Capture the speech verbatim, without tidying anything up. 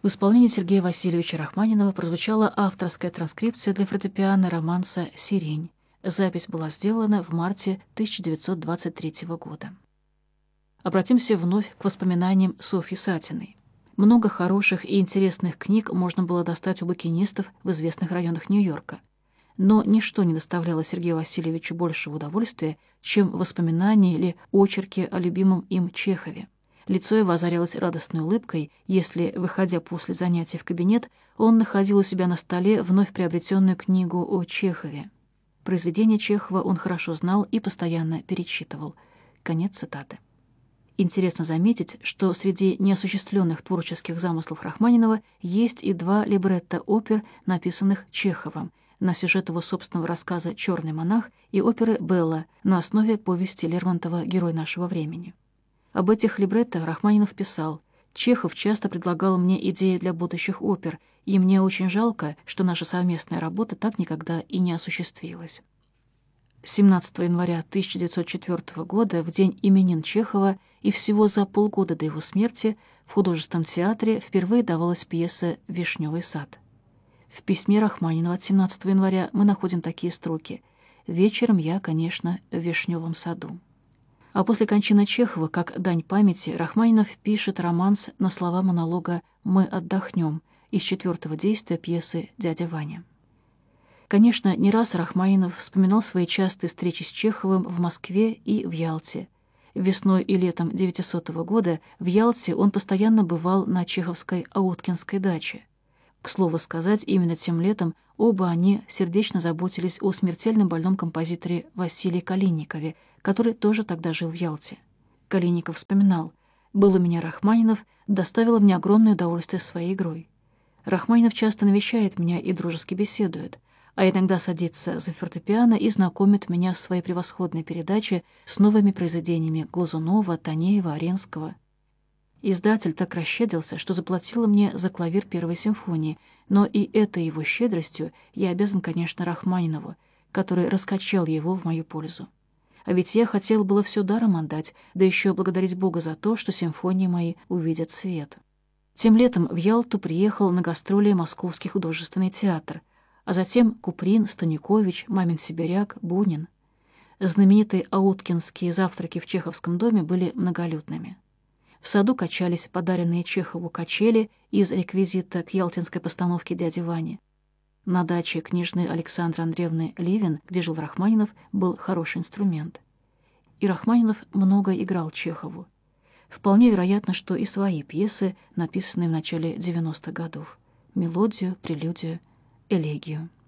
В исполнении Сергея Васильевича Рахманинова прозвучала авторская транскрипция для фортепиано романса «Сирень». Запись была сделана в марте тысяча девятьсот двадцать третьего года. Обратимся вновь к воспоминаниям Софьи Сатиной. Много хороших и интересных книг можно было достать у букинистов в известных районах Нью-Йорка. Но ничто не доставляло Сергею Васильевичу большего удовольствия, чем воспоминания или очерки о любимом им Чехове. Лицо его озарялось радостной улыбкой, если, выходя после занятий в кабинет, он находил у себя на столе вновь приобретенную книгу о Чехове. Произведения Чехова он хорошо знал и постоянно перечитывал. Конец цитаты. Интересно заметить, что среди неосуществленных творческих замыслов Рахманинова есть и два либретто опер, написанных Чеховым, на сюжет его собственного рассказа «Черный монах» и оперы «Белла» на основе повести Лермонтова «Герой нашего времени». Об этих либретто Рахманинов писал: «Чехов часто предлагал мне идеи для будущих опер, и мне очень жалко, что наша совместная работа так никогда и не осуществилась». семнадцатого января тысяча девятьсот четвёртого года, в день именин Чехова и всего за полгода до его смерти, в художественном театре впервые давалась пьеса «Вишневый сад». В письме Рахманинова от семнадцатого января мы находим такие строки: «Вечером я, конечно, в Вишневом саду». А после кончины Чехова, как дань памяти, Рахманинов пишет романс на слова монолога «Мы отдохнем» из четвертого действия пьесы «Дядя Ваня». Конечно, не раз Рахманинов вспоминал свои частые встречи с Чеховым в Москве и в Ялте. Весной и летом девятисотого года в Ялте он постоянно бывал на чеховской Ауткинской даче. К слову сказать, именно тем летом оба они сердечно заботились о смертельно больном композиторе Василии Калинникове, который тоже тогда жил в Ялте. Калинников вспоминал: «Был у меня Рахманинов, доставило мне огромное удовольствие своей игрой. Рахманинов часто навещает меня и дружески беседует, а иногда садится за фортепиано и знакомит меня в своей превосходной передаче с новыми произведениями Глазунова, Танеева, Аренского. Издатель так расщедрился, что заплатил мне за клавир первой симфонии, но и этой его щедростью я обязан, конечно, Рахманинову, который раскачал его в мою пользу. А ведь я хотел было все даром отдать, да еще благодарить Бога за то, что симфонии мои увидят свет». Тем летом в Ялту приехал на гастроли Московский художественный театр, а затем Куприн, Станикович, Мамин сибиряк, Бунин. Знаменитые ауткинские завтраки в Чеховском доме были многолюдными. В саду качались подаренные Чехову качели из реквизита к ялтинской постановке «Дяди Вани». На даче княжны Александры Андреевны Ливен, где жил Рахманинов, был хороший инструмент. И Рахманинов много играл Чехову. Вполне вероятно, что и свои пьесы, написанные в начале девяностых годов. Мелодию, прелюдию, элегию.